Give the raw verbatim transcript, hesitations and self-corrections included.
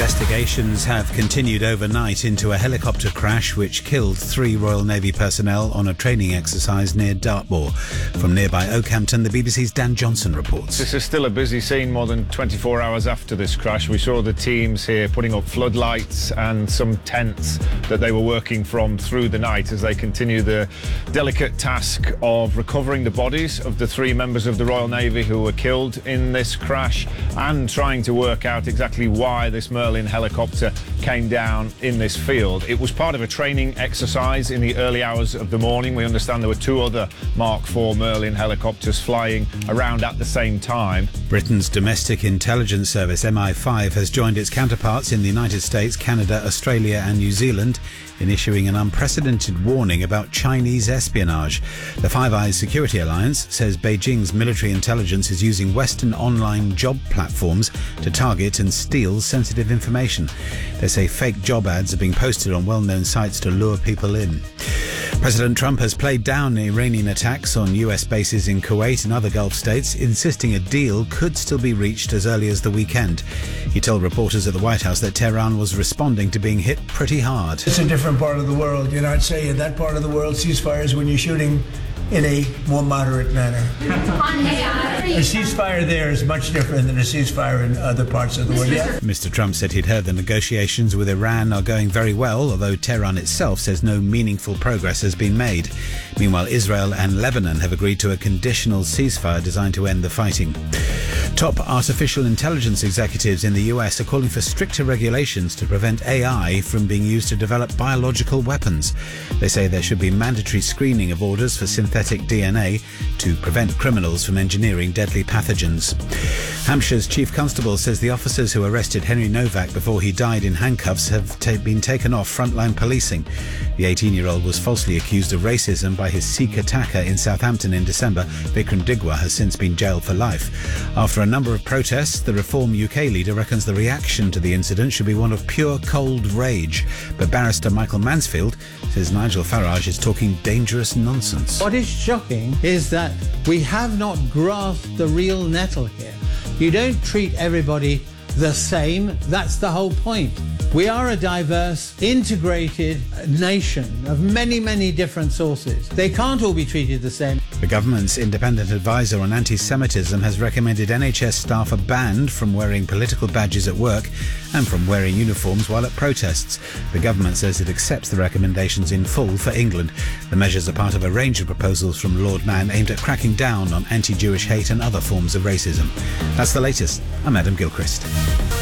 Investigations have continued overnight into a helicopter crash which killed three Royal Navy personnel on a training exercise near Dartmoor. From nearby Oakhampton, the B B C's Dan Johnson reports. This is still a busy scene more than twenty-four hours after this crash. We saw the teams here putting up floodlights and some tents that they were working from through the night as they continue the delicate task of recovering the bodies of the three members of the Royal Navy who were killed in this crash and trying to work out exactly why this Merlin helicopter came down in this field. It was part of a training exercise in the early hours of the morning. We understand there were two other Mark four Merlin helicopters flying around at the same time. Britain's domestic intelligence service M I five has joined its counterparts in the United States, Canada, Australia and New Zealand in issuing an unprecedented warning about Chinese espionage. The Five Eyes Security Alliance says Beijing's military intelligence is using Western online job platforms to target and steal sensitive information. They say fake job ads are being posted on well-known sites to lure people in. President Trump has played down Iranian attacks on U S bases in Kuwait and other Gulf states, insisting a deal could still be reached as early as the weekend. He told reporters at the White House that Tehran was responding to being hit pretty hard. It's a different part of the world. You're not saying that part of the world ceasefires when you're shooting in a more moderate manner. A ceasefire there is much different than a ceasefire in other parts of the world. Yeah. Mister Trump said he'd heard the negotiations with Iran are going very well, although Tehran itself says no meaningful progress has been made. Meanwhile, Israel and Lebanon have agreed to a conditional ceasefire designed to end the fighting. Top artificial intelligence executives in the U S are calling for stricter regulations to prevent A I from being used to develop biological weapons. They say there should be mandatory screening of orders for synthetic D N A to prevent criminals from engineering deadly pathogens. Hampshire's Chief Constable says the officers who arrested Henry Novak before he died in handcuffs have ta- been taken off frontline policing. The eighteen-year-old was falsely accused of racism by his Sikh attacker in Southampton in December. Vikram Digwa has since been jailed for life. After a number of protests, the Reform U K leader reckons the reaction to the incident should be one of pure cold rage. But barrister Michael Mansfield says Nigel Farage is talking dangerous nonsense. What is shocking is that we have not grasped the real nettle here. You don't treat everybody the same. That's the whole point. We are a diverse, integrated nation of many, many different sources. They can't all be treated the same. The government's independent advisor on anti-Semitism has recommended N H S staff are banned from wearing political badges at work and from wearing uniforms while at protests. The government says it accepts the recommendations in full for England. The measures are part of a range of proposals from Lord Mann aimed at cracking down on anti-Jewish hate and other forms of racism. That's the latest. I'm Adam Gilchrist.